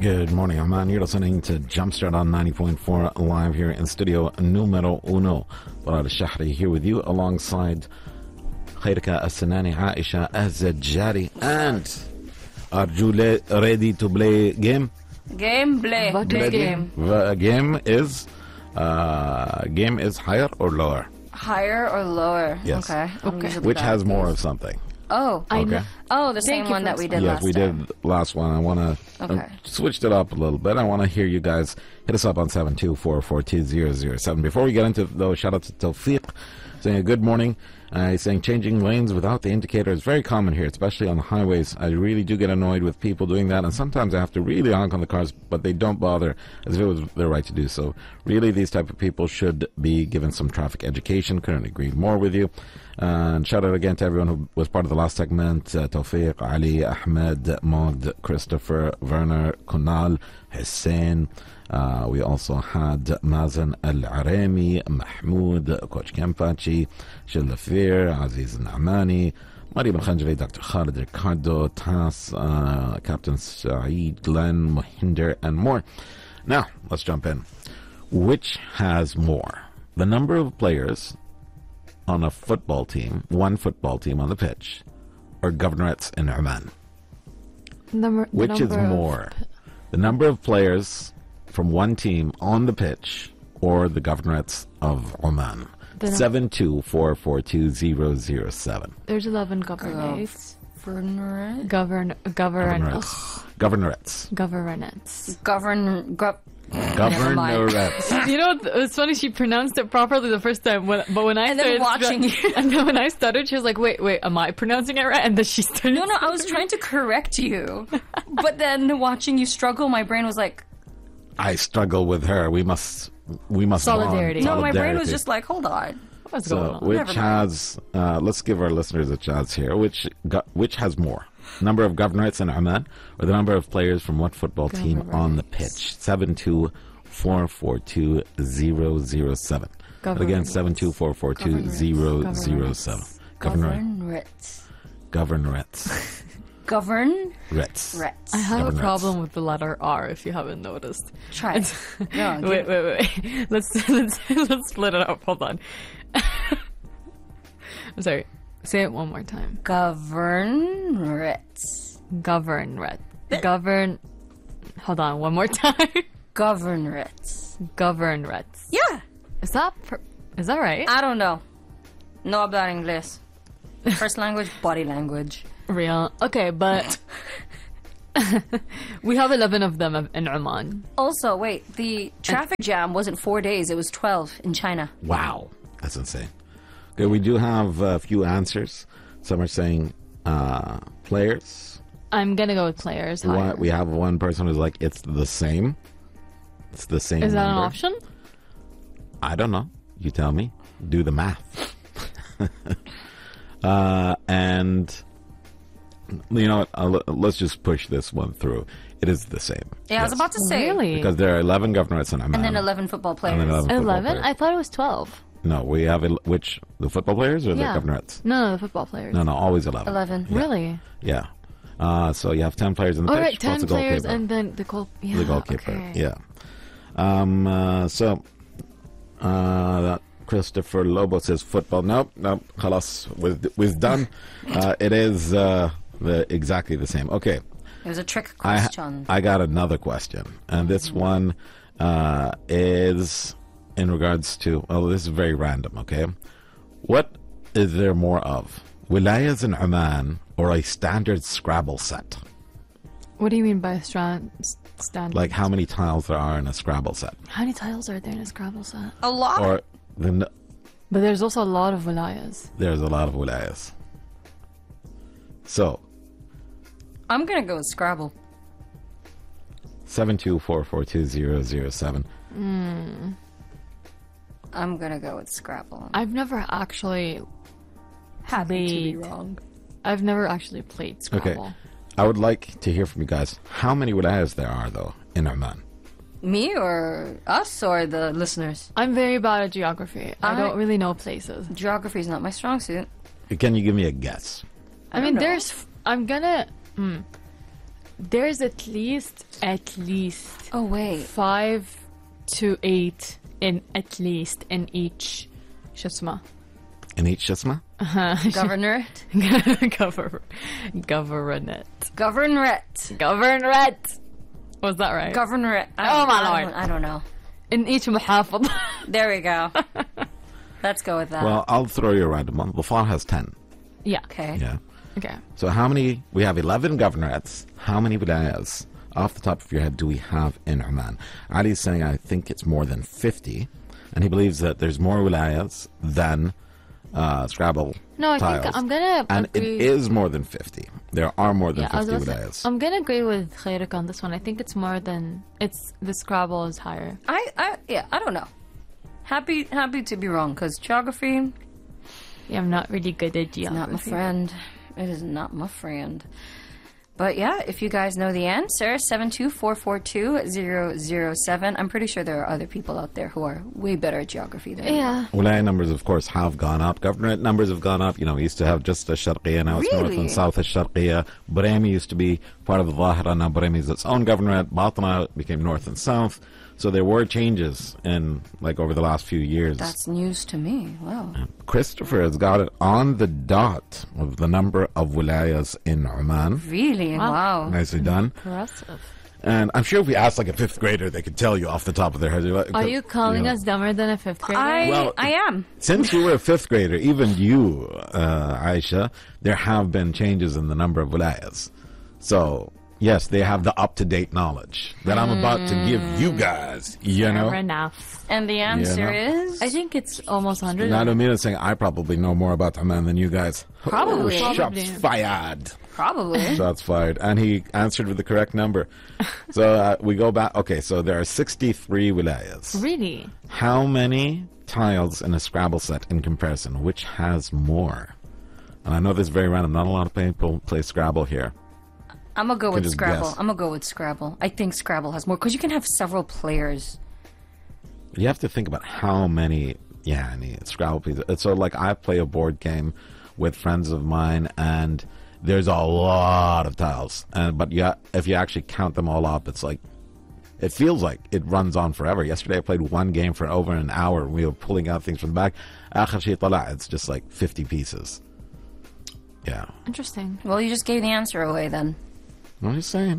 Good morning, Oman. You're listening to Jumpstart on 90.4 live here in studio numero uno. Farad al-Shahri here with you alongside Khairika As-Sanani, Aisha Az-Jari, and are you ready to play game? Game play. What is game? Game is higher or lower? Higher or lower? Yes. Okay. Which has more of something? Oh. Okay. Oh, the same one that we did Yes, last we time. did last one. I want to Okay. switched it up a little bit. I want to hear you guys hit us up on 724420007. Before we get into those, shout out to Tawfiq saying a good morning. He's saying changing lanes without the indicator is very common here, especially on the highways. I really do get annoyed with people doing that, and sometimes I have to really honk on the cars, but they don't bother as if it was their right to do so. Really, these type of people should be given some traffic education. Couldn't agree more with you. And shout out again to everyone who was part of the last segment. Tawfiq, Ali, Ahmed, Maud, Christopher, Werner, Kunal, Hussein. We also had Mazen Al-Arami, Mahmoud, Coach Kempachi, Shil Lafir, Aziz Al-Amani, Mariam Al-Khanjali, Dr. Khalid Ricardo, Tas, Captain Saeed, Glenn, Mohinder, and more. Now, let's jump in. Which has more? The number of players on a football team, one football team on the pitch, or governorates in Oman? Which is more? The number of players from one team on the pitch or the governorates of Oman? 724420007. There's 11 governorates. Governorate? Governorates. Governorates. You know, it's funny, she pronounced it properly the first time, but when I And started then watching you. and then when I stuttered, she was like, wait, am I pronouncing it right? And then she started. No, I was trying to correct you. But then watching you struggle, my brain was like... I struggle with her. We must Solidarity. bond. No, my brain was just like, hold on. What's going So, on? which has? Let's give our listeners a chance here. Which has more? Number of governorates in Oman, or the number of players from what football team on the pitch? 724420007. But again, 724420007. Governorates. Governorates. I have a Governorates. problem with the letter R, if you haven't noticed. Try it. No, Wait. Let's split it up. Hold on. I'm sorry. Say it one more time. Governorates. Govern. Hold on. One more time. Governorates. Yeah. Is that right? I don't know. No hablar inglés. First language, body language. Real. Okay, but we have 11 of them in Oman. Also, wait, the traffic jam wasn't 4 days, it was 12 in China. Wow, that's insane. Okay, we do have a few answers. Some are saying players. I'm gonna go with players. Higher. We have one person who's like, it's the same. It's the same. Is that number. an option? I don't know. You tell me. Do the math. And you know what? Let's just push this one through. It is the same. Yeah, I was about to say. Really? Because there are 11 governorates in Oman. And then 11 football players. And then 11 football 11? players. I thought it was 12. No, we have which the football players or Yeah. the governorates? No, the football players. No, always 11. 11. Yeah. Really? Yeah. So you have 10 players in the All pitch. right, 10 plus the players goalkeeper. and then the goalkeeper. The goalkeeper. Okay. Yeah. That Christopher Lobo says football. Nope. Khalas, we're done. It is exactly the same. Okay. It was a trick question. I got another question, and this one is in regards to. Well, this is very random. Okay, what is there more of, wilayas in Oman or a standard Scrabble set? What do you mean by standard? Like how many tiles there are in a Scrabble set, How many tiles are there in a Scrabble set? a lot. or the, But there's also a lot of wilayas. there's a lot of wilayas. So I'm going to go with Scrabble. 724420007. I'm going to go with Scrabble. I've never actually Happy to be played. wrong. I've never actually played Scrabble. Okay, I would like to hear from you guys. How many wilayas there are though in Oman? Me or us or the listeners? I'm very bad at geography. I I- don't really know places. Geography is not my strong suit. Can you give me a guess? I mean, don't know. I'm gonna. There's at least Oh, wait. 5 to 8 in at least in each شو اسمه In each shisma? Governorate. Governorate. Governorate. Was that right? Governorate. Oh, my Lord. I don't know. In each محافظة. There we go. Let's go with that. Well, I'll throw you a random one. Dhofar has 10. Yeah. Okay. Yeah. Okay. So how many? We have 11 governorates. How many wilayas, off the top of your head, do we have in Oman? Ali is saying I think it's more than 50, and he believes that there's more wilayas than Scrabble No, I tiles. think I'm gonna and agree. it is more than 50. There are more than 50 wilayas. I'm gonna agree with Khairik on this one. I think it's more than the Scrabble is higher. I don't know. Happy to be wrong, because geography, Yeah, I'm not really good at geography. not my friend. It is not my friend. But yeah, if you guys know the answer, 72442-007. I'm pretty sure there are other people out there who are way better at geography than me. Yeah. Wilaya numbers, of course, have gone up. Governorate numbers have gone up. You know, we used to have just a Sharqiya, now it's north Really? and south of Sharqiya. Brahmi used to be part of the Zahira, now Brahmi is its own governorate. Batna became north and south. So there were changes in, like, over the last few years. That's news to me. Wow. Christopher has got it on the dot of the number of wilayas in Oman. Really? Wow. Nicely done. Impressive. And I'm sure if we asked like a fifth grader, they could tell you off the top of their head. Are you calling us dumber than a fifth grader? Well, I am. Since you were a fifth grader, even you, Aisha, there have been changes in the number of wilayas. So, yes, they have the up-to-date knowledge that I'm about to give you guys, you know? Fair enough. And the answer is? I think it's almost 100. Now, Amina saying, I probably know more about Oman than you guys. Probably. Oh, shots Probably. fired. Probably. Shots fired. And he answered with the correct number. So we go back. Okay, so there are 63 wilayas. Really? How many tiles in a Scrabble set in comparison? Which has more? And I know this is very random. Not a lot of people play Scrabble here. I'm going to go with just Scrabble. guess. I'm going to go with Scrabble. I think Scrabble has more, because you can have several players. You have to think about how many Scrabble pieces. It's sort of like I play a board game with friends of mine, and there's a lot of tiles. But if you actually count them all up, it's like, it feels like it runs on forever. Yesterday I played one game for over an hour. We were pulling out things from the back. آخر شيء طلع, it's just like 50 pieces. Yeah. Interesting. Well, you just gave the answer away then. I'm just saying.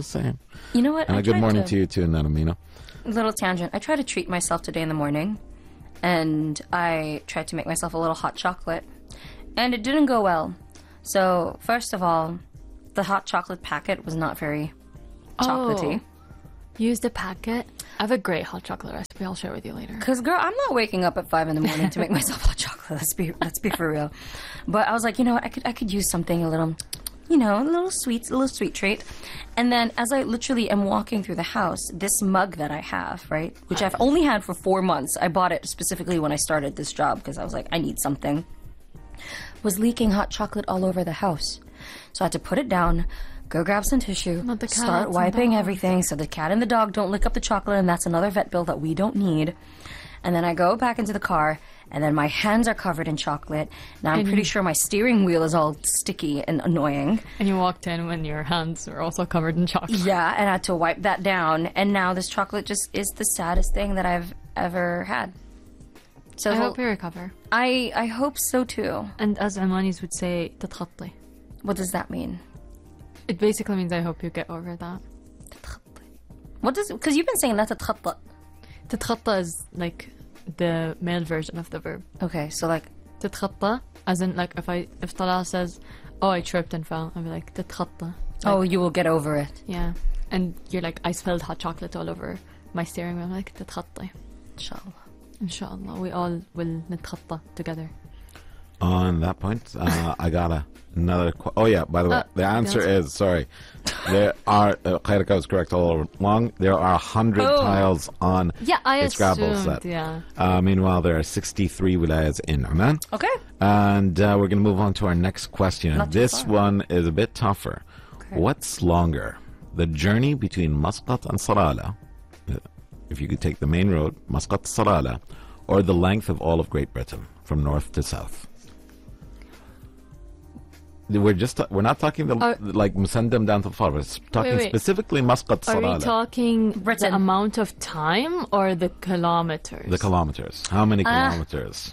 You know what? And I a good tried morning to you too, Nanamina. Little tangent. I tried to treat myself today in the morning, and I tried to make myself a little hot chocolate, and it didn't go well. So, first of all, the hot chocolate packet was not very chocolatey. Use the packet. I have a great hot chocolate recipe. I'll share with you later. Because, girl, I'm not waking up at 5 in the morning to make myself hot chocolate. Let's be for real. But I was like, you know what? I could use something a little, a little sweet treat. And then as I literally am walking through the house, this mug that I have, right, which I've only had for 4 months, I bought it specifically when I started this job because I was like, I need something, was leaking hot chocolate all over the house. So I had to put it down, go grab some tissue, Not the start cats wiping and dogs. everything so the cat and the dog don't lick up the chocolate, and that's another vet bill that we don't need. And then I go back into the car, and then my hands are covered in chocolate. Now I'm pretty sure my steering wheel is all sticky and annoying. And you walked in when your hands were also covered in chocolate. Yeah, and I had to wipe that down. And now this chocolate just is the saddest thing that I've ever had. So I hope you recover. I hope so too. And as Omanis would say, تتخطي. What does that mean? It basically means I hope you get over that. What does? Because you've been saying that's a تتخطى. تتخطى is like the male version of the verb. Okay, so like تتخطى, as in like if Talal says, oh, I tripped and fell, I'll be like تتخطى. oh, you will get over it. Yeah. And you're like, I spilled hot chocolate all over my steering wheel. I'm like, تتخطى. Inshallah. Inshallah, we all will نتخطى together. On that point, I got another. Oh yeah, by the way, the answer is sorry. There are Khairika was correct all along. There are 100 tiles on Yeah, I a Scrabble assumed, set. yeah. Meanwhile, there are 63 wilayas in Oman. Okay. And we're going to move on to our next question. Not too This far. one is a bit tougher. Okay. What's longer, the journey between Muscat and Sarala, if you could take the main road, Muscat to Sarala, or the length of all of Great Britain from north to south? we're not talking like Musandam down to Far. We're talking wait. specifically Muscat Are we Salala. talking Britain. the amount of time or the kilometers? The kilometers. How many kilometers?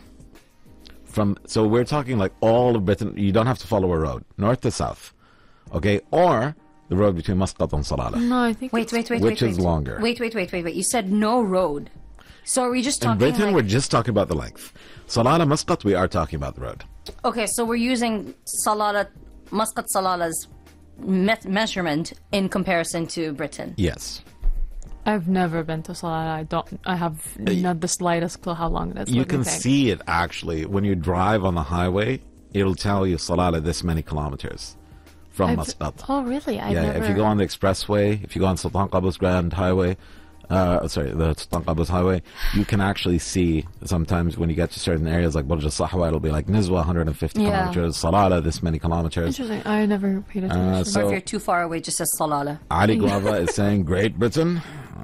So we're talking like all of Britain. You don't have to follow a road, north to south. Okay? Or the road between Muscat and Salala. No, I think Wait. Which is longer? Wait. You said no road. So are we just In talking Britain, like... we're just talking about the length. Salala, Muscat, we are talking about the road. Okay, so we're using Muscat Salala's measurement in comparison to Britain. Yes. I've never been to Salala. I have not the slightest clue how long it is. You Let me can think. see it actually when you drive on the highway. It'll tell you Salala this many kilometers from Muscat. Oh, really? I Yeah, never... if you go on the expressway, if you go on Sultan Qaboos Grand Highway, the Sultan Qaboos Highway, you can actually see sometimes when you get to certain areas like Burj Al Sahwa, it'll be like Nizwa, 150 Yeah. kilometers, Salala, this many kilometers. Interesting. I never paid attention. Or So if you're too far away, just says Salala. Ali Guava is saying Great Britain,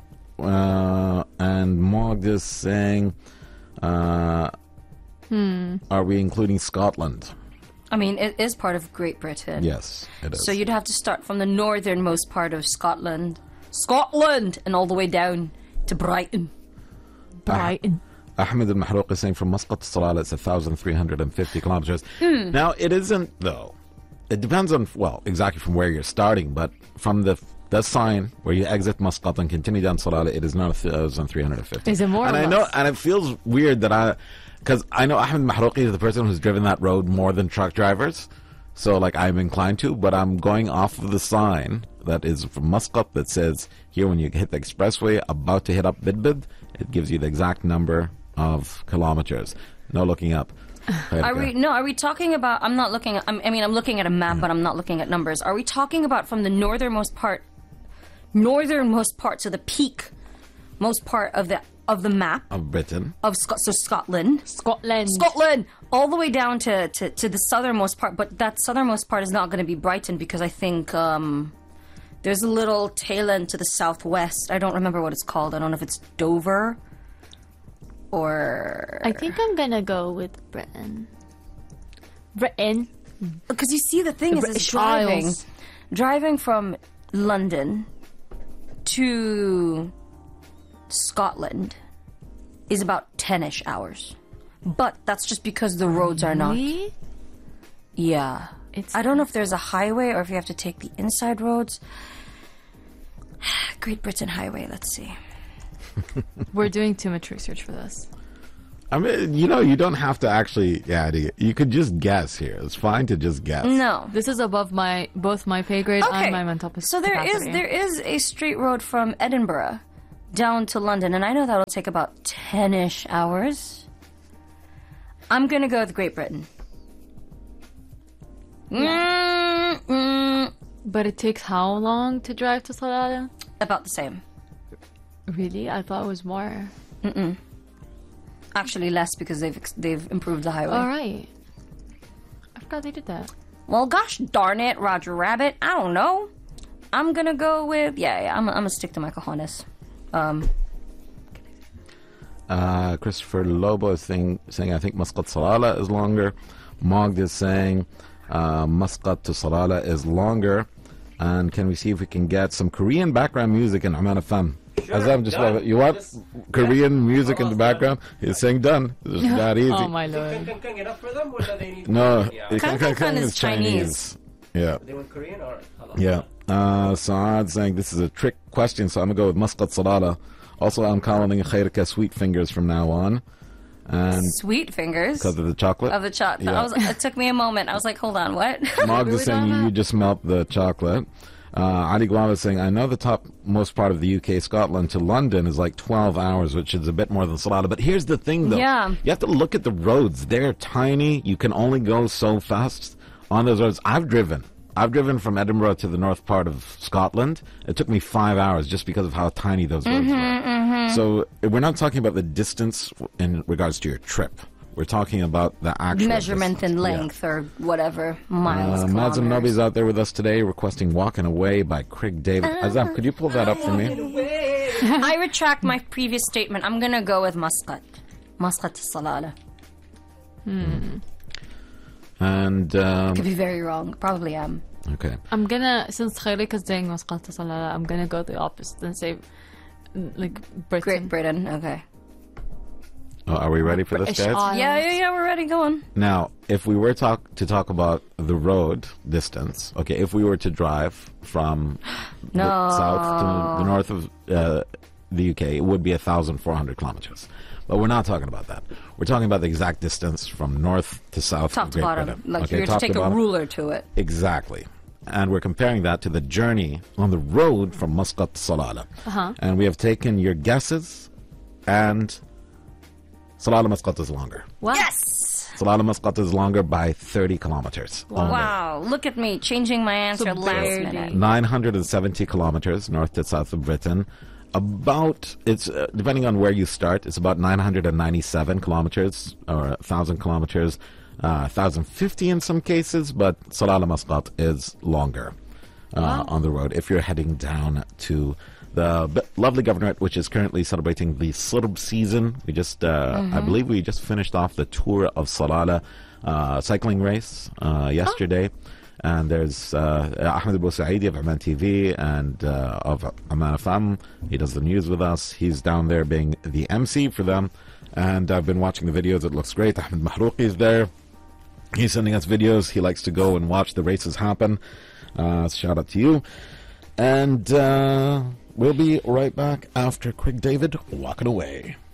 and Mogd is saying, are we including Scotland? I mean, it is part of Great Britain. Yes, it is. So you'd have to start from the northernmost part of Scotland, and all the way down to Brighton. Brighton. Ahmed Al Mahrouq is saying from Muscat to Salala it's 1,350 kilometers. Now, it isn't, though. It depends on, well, exactly from where you're starting, but from the sign where you exit Muscat and continue down Salala, it is not 1,350. Is it more And or I know, less? and it feels weird that because I know Ahmed Mahrouqi is the person who's driven that road more than truck drivers. So, like, I'm inclined to, but I'm going off of the sign that is from Muscat that says here when you hit the expressway, about to hit up Bidbid, it gives you the exact number of kilometers. No looking up. Are we talking about... I'm not looking at... I'm looking at a map, but I'm not looking at numbers. Are we talking about from the northernmost part to the peak most part of the map Of Britain. of Scotland, Scotland. all the way down to the southernmost part, but that southernmost part is not going to be Brighton because I think there's a little tail end to the southwest. I don't remember what it's called. I don't know if it's Dover or... I think I'm gonna go with Britain. Britain. Because you see, the thing The is British driving. Isles. Driving from London to Scotland is about 10-ish hours. But that's just because the roads are not... Really? Yeah. It's I don't know if there's a highway or if you have to take the inside roads. Great Britain Highway, let's see. We're doing too much research for this. I mean, you don't have to actually... Yeah, you could just guess here. It's fine to just guess. No. This is above both my pay grade and my mental So there capacity. is a straight road from Edinburgh down to London, and I know that'll take about 10-ish hours. I'm gonna go with Great Britain. But it takes how long to drive to Salala? About the same. Really? I thought it was more. Actually, less because they've improved the highway. All right. I forgot they did that. Well, gosh darn it, Roger Rabbit. I don't know. I'm gonna go with I'm gonna stick to my cojones. Christopher Lobo is saying I think Muscat Salala is longer. Mogd is saying Muscat to Salala is longer. And can we see if we can get some Korean background music in Oman FM? Sure, Azam, just done. you want Just- Korean music in the Almost background? He's saying done. It's that easy. Oh my Is lord. Kang enough for them, or do they need No, more? Yeah. Kang is Chinese. Yeah. They want Korean or halal? Yeah. Saad saying this is a trick question, so I'm going to go with Muscat Salala. Also, I'm calling Khairka Sweet Fingers from now on. And Sweet fingers because of the chocolate. of the chocolate. Yeah. It took me a moment. I was like, hold on, what? Mogg is saying talking you just melt the chocolate. Ali Guava is saying, I know the top most part of the UK, Scotland, to London is like 12 hours, which is a bit more than Salala. But here's the thing, though. Yeah. You have to look at the roads. They're tiny. You can only go so fast on those roads. I've driven from Edinburgh to the north part of Scotland. It took me 5 hours just because of how tiny those roads were. So we're not talking about the distance in regards to your trip. We're talking about the actual Measurement distance. and Yeah. Length or whatever. Miles, Mazam kilometers. Nobi's out there with us today requesting Walking Away by Craig David. Azam, could you pull that up for me? I retract my previous statement. I'm going to go with Muscat. Muscat to Salala. And Could be very wrong. Probably am. okay, I'm gonna, since Khairik is saying Masqat Salalah, I'm gonna go the opposite and say, like, Britain. Great Britain. Okay. oh, are we ready for this, British guys? Isles. Yeah. We're ready. Go on. Now, if we were to talk about the road distance, okay, if we were to drive from the south to the north of the UK, it would be 1,400 kilometers. But we're not talking about that. We're talking about the exact distance from north to south Top of to Great bottom. Britain. Like Okay, you're to top take a bottom. ruler to it. Exactly. And we're comparing that to the journey on the road from Muscat to Salalah. And we have taken your guesses, and Salalah Muscat is longer. What? Yes. Salalah Muscat is longer by 30 kilometers. only. Wow. Look at me changing my answer So last barely. minute. 970 kilometers north to south of Britain. About, it's depending on where you start, it's about 997 kilometers or 1,000 kilometers, 1,050 in some cases, but Salalah Muscat is longer on the road if you're heading down to the lovely governorate, which is currently celebrating the Sirb season. We just, I believe we just finished off the tour of Salalah cycling race yesterday. And there's Ahmed Abou Saidi of Amman TV and of Amman FM. He does the news with us. He's down there being the MC for them. And I've been watching the videos. It looks great. Ahmed Mahrouqi is there. He's sending us videos. He likes to go and watch the races happen. Shout out to you. And we'll be right back after Quick David walking away.